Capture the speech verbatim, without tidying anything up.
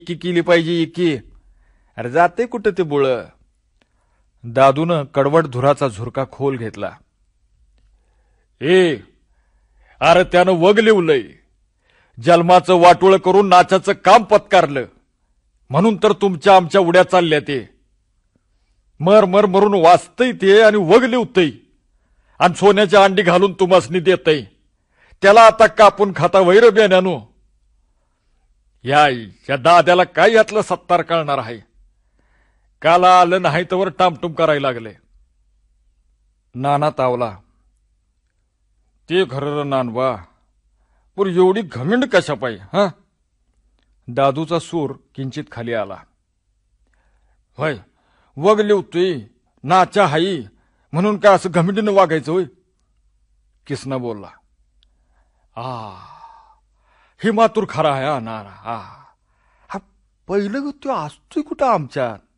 की केली पाहिजे की. अरे जाते कुठं ते बुळ. दादूनं कडवट धुराचा झुरका खोल घेतला. ए अरे त्यानं वग लिवलंय. जन्माचं वाटोळ करून नाचाचं काम पत्कारलं म्हणून तर तुमच्या आमच्या उड्या चालल्या. ते मर मर मरून वाचतय ते आणि वग लिवतय आणि सोन्याच्या अंडी घालून तुमासनी देतय. त्याला आता कापून खाता वैर बेण्यानो. या या दाद्याला काय यातलं सत्तार कळणार आहे. काला आलं नाही तर टामटूम करायला लागले. नाना तावला. ते खरं नानवा पर एवढी घमिंड कशा पाहिजे हा. दादूचा सूर किंचित खाली आला. होय वग लिवतोय नाचा हाई म्हणून काय असं घमिंडीनं वागायचं होय. किसना बोलला. आ हे मातूर खरा आहे. नाना हा हा पहिलं तो असतोय कुठं आमच्यात.